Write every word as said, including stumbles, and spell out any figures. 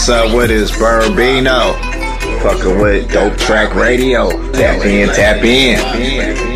up with is Burbino. Fucking with Dope Track Radio. Tap in, tap in.